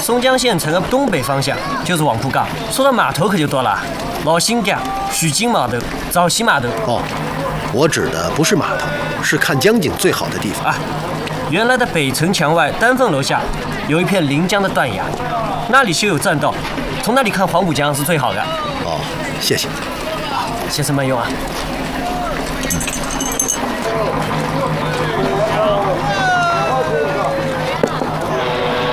松江县城的东北方向就是黄浦港。说到码头可就多了，老新港、许金码头、枣溪码头。 哦，我指的不是码头，是看江景最好的地方啊。原来的北城墙外丹凤楼下有一片临江的断崖，那里修有栈道，从那里看黄浦江是最好的。 哦，谢谢。 先生慢用啊。